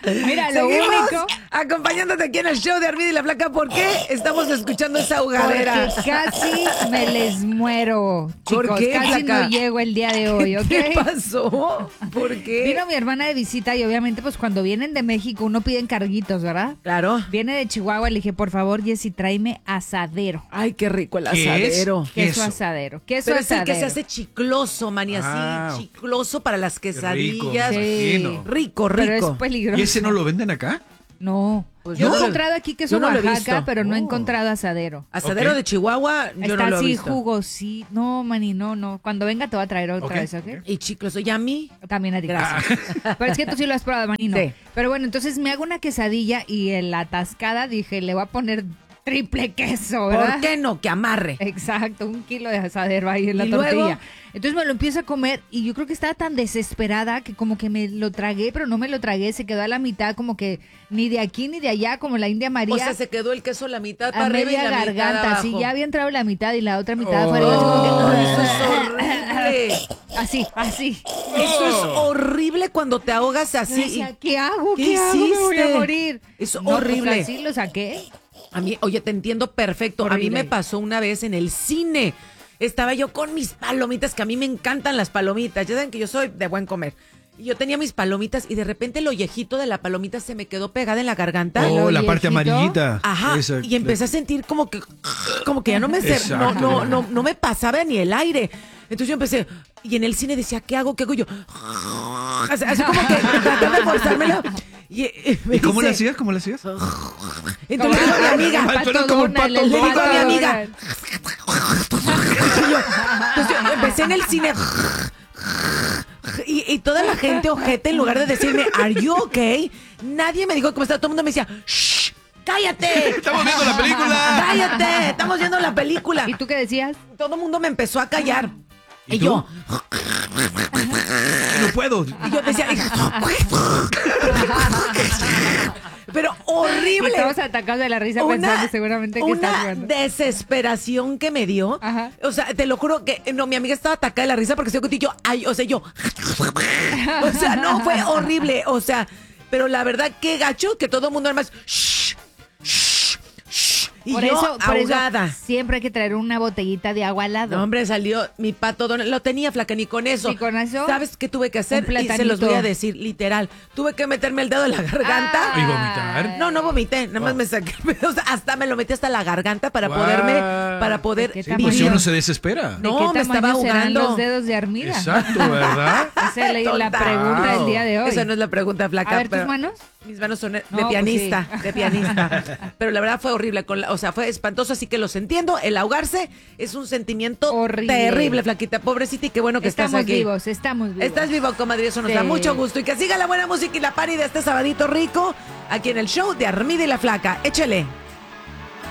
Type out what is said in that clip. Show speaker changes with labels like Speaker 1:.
Speaker 1: Mira, lo
Speaker 2: Seguimos
Speaker 1: único...
Speaker 2: acompañándote aquí en el show de Armida y la Flaca. ¿Por qué estamos escuchando esa ahogadera?
Speaker 1: Porque casi me les muero, chicos.
Speaker 2: ¿Por qué,
Speaker 1: casi
Speaker 2: Flaca?
Speaker 1: no llego el día de hoy, ¿ok?
Speaker 2: ¿Qué pasó? ¿Por qué?
Speaker 1: Vino mi hermana de visita y obviamente pues cuando vienen de México uno pide encarguitos, ¿verdad?
Speaker 2: Claro.
Speaker 1: Viene de Chihuahua, le dije, por favor, Jessy, tráeme asadero.
Speaker 2: Ay, qué rico el
Speaker 3: ¿Qué es?
Speaker 2: asadero.
Speaker 1: Queso asadero. Queso
Speaker 2: Pero es el
Speaker 1: asadero.
Speaker 2: que se hace chicloso, mani, así,
Speaker 3: Ah,
Speaker 2: chicloso para las
Speaker 3: rico,
Speaker 2: quesadillas.
Speaker 3: me imagino.
Speaker 2: Rico,
Speaker 1: Pero
Speaker 2: rico.
Speaker 1: es peligroso.
Speaker 3: ¿Y ese no lo venden acá?
Speaker 1: No.
Speaker 2: Pues
Speaker 1: yo
Speaker 2: yo
Speaker 1: he
Speaker 2: no-
Speaker 1: encontrado aquí queso
Speaker 2: yo no lo he
Speaker 1: Oaxaca,
Speaker 2: visto.
Speaker 1: pero no he
Speaker 3: Oh.
Speaker 1: encontrado asadero.
Speaker 2: Asadero
Speaker 3: Ok.
Speaker 2: de Chihuahua, yo
Speaker 1: Está
Speaker 2: no lo he
Speaker 1: así
Speaker 2: visto.
Speaker 1: jugosí. No, mani, no. Cuando venga te voy a traer otra
Speaker 3: Ok,
Speaker 1: vez, ¿ok?
Speaker 3: ok.
Speaker 2: Y chicloso, ¿y a mí?
Speaker 1: También a ti.
Speaker 2: Gracias.
Speaker 1: Pero es que tú sí lo has probado, mani, no.
Speaker 2: Sí.
Speaker 1: Pero bueno, entonces me hago una quesadilla y en la atascada dije, le voy a poner triple queso, ¿verdad?
Speaker 2: ¿Por qué no? Que amarre.
Speaker 1: Exacto, 1 kilo de asadero ahí en la
Speaker 2: ¿Y
Speaker 1: tortilla.
Speaker 2: luego?
Speaker 1: Entonces me lo empiezo a comer y yo creo que estaba tan desesperada que como que me lo tragué, pero no me lo tragué, se quedó a la mitad como que ni de aquí ni de allá, como la India María.
Speaker 2: O sea, se quedó el queso la mitad
Speaker 1: a
Speaker 2: para arriba y
Speaker 1: media
Speaker 2: la mitad
Speaker 1: garganta,
Speaker 2: abajo.
Speaker 1: sí, ya había entrado la mitad y la otra mitad
Speaker 3: Oh.
Speaker 1: afuera. y yo así como que,
Speaker 2: Ay, eso es horrible.
Speaker 1: así.
Speaker 2: Eso es horrible cuando te ahogas
Speaker 1: Yo
Speaker 2: así.
Speaker 1: decía, ¿qué hago?
Speaker 2: ¿Qué
Speaker 1: ¿Qué hago? Me voy a
Speaker 2: hiciste?
Speaker 1: morir.
Speaker 2: Es
Speaker 1: No, pues
Speaker 2: horrible.
Speaker 1: así lo saqué.
Speaker 2: A mí, oye, te entiendo perfecto. A mí
Speaker 1: Horrible.
Speaker 2: me pasó una vez en el cine. Estaba yo con mis palomitas, que a mí me encantan las palomitas. Ya saben que yo soy de buen comer. Y yo tenía mis palomitas y de repente el ollejito de la palomita se me quedó pegada en la garganta.
Speaker 3: Oh, la
Speaker 1: viejito.
Speaker 3: parte amarillita.
Speaker 2: Ajá,
Speaker 3: Esa-
Speaker 2: y empecé a sentir como que ya no me
Speaker 3: Exacto.
Speaker 2: no me pasaba ni el aire. Entonces yo empecé, y en el cine decía, ¿qué hago? ¿Qué hago yo? Así como que tratar de forzármelo.
Speaker 3: ¿Y cómo le hacías? ¿Cómo le hacías?
Speaker 2: Entonces le digo a mi amiga,
Speaker 3: Ay, tú eres como un pato
Speaker 1: Le
Speaker 2: le digo a mi
Speaker 1: pato
Speaker 2: amiga.
Speaker 1: Donald.
Speaker 2: Entonces yo empecé en el cine. Y toda la gente ojete, en lugar de decirme, ¿Are you okay? Nadie me dijo cómo estaba. Todo el mundo me decía, ¡shh! ¡Cállate!
Speaker 3: ¡Estamos viendo la película!
Speaker 2: ¡Cállate! Estamos viendo la película.
Speaker 1: ¿Y tú qué decías?
Speaker 2: Todo el mundo me empezó a callar.
Speaker 3: ¿Y
Speaker 2: Y
Speaker 3: tú?
Speaker 2: yo,
Speaker 3: No puedo.
Speaker 2: y yo decía, pero horrible.
Speaker 1: Y todos atacados de la risa pensando seguramente que estás
Speaker 2: una
Speaker 1: jugando.
Speaker 2: desesperación que me dio.
Speaker 1: Ajá.
Speaker 2: O sea, te lo juro que no, mi amiga estaba atacada de la risa porque se dio cuenta y yo, ay, o sea, yo. O sea, no, fue horrible. O sea, pero la verdad, qué gacho que todo el mundo además. Shh, shh, shh. Y
Speaker 1: Por
Speaker 2: yo
Speaker 1: eso
Speaker 2: ahogada.
Speaker 1: siempre hay que traer una botellita de agua al lado.
Speaker 2: No, hombre, salió mi pato Donald. Lo tenía, flaca, ni con eso.
Speaker 1: ¿Ni con eso?
Speaker 2: ¿Sabes qué tuve que hacer?
Speaker 1: Un
Speaker 2: Y se los voy a
Speaker 1: platanito.
Speaker 2: decir, literal. Tuve que meterme el dedo en la garganta.
Speaker 3: ¿Y vomitar?
Speaker 2: No, no vomité, nada más me saqué. O sea, hasta me lo metí hasta la garganta para
Speaker 3: Guau.
Speaker 2: poder
Speaker 1: ¿De qué
Speaker 3: Sí,
Speaker 1: tamaño?
Speaker 3: pues si
Speaker 2: vivir.
Speaker 3: uno se desespera.
Speaker 1: ¿De
Speaker 2: No,
Speaker 1: qué
Speaker 2: me estaba
Speaker 1: tamaño serán
Speaker 2: ahogando.
Speaker 1: los dedos de Armida?
Speaker 3: Exacto, ¿verdad?
Speaker 1: Esa es la
Speaker 2: Total.
Speaker 1: pregunta del día de hoy.
Speaker 2: Esa no es la pregunta, flaca.
Speaker 1: A ver, ¿tus
Speaker 2: pero
Speaker 1: manos?
Speaker 2: Mis manos son de
Speaker 1: No, pues
Speaker 2: pianista,
Speaker 1: sí.
Speaker 2: de pianista. Pero la verdad fue horrible, o sea, fue espantoso, así que los entiendo. El ahogarse es un sentimiento
Speaker 1: Horrible.
Speaker 2: terrible, flaquita, pobrecita, y qué bueno que
Speaker 1: Estamos
Speaker 2: estás aquí.
Speaker 1: vivos, estamos vivos.
Speaker 2: Estás vivo, comadre, eso nos
Speaker 1: Sí.
Speaker 2: da mucho gusto. Y que siga la buena música y la party de este sabadito rico aquí en el show de Armida y la Flaca. Échale.